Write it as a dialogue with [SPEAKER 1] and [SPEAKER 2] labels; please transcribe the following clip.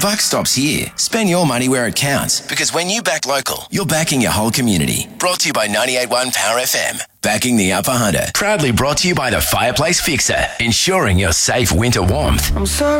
[SPEAKER 1] buck stops here. Spend your money where it counts, because when you back local, you're backing your whole community. Brought to you by 98.1 Power FM. Backing the Upper Hunter. Proudly brought to you by the Fireplace Fixer, ensuring your safe winter warmth.
[SPEAKER 2] I'm sorry.